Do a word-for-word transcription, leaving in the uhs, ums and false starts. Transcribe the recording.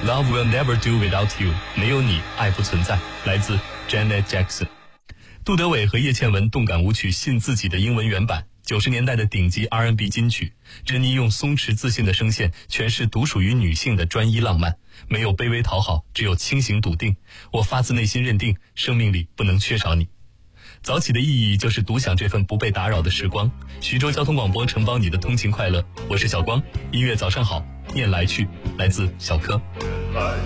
Love will never do without you， 没有你，爱不存在。来自 Janet Jackson。杜德伟和叶倩文动感舞曲《信自己》的英文原版，九十年代的顶级 R and B 金曲。珍妮用松弛自信的声线诠释独属于女性的专一浪漫，没有卑微讨好，只有清醒笃定。我发自内心认定，生命里不能缺少你。早起的意义就是独享这份不被打扰的时光。徐州交通广播承包你的通勤快乐，我是小光。音乐早上好，念来去，来自小柯。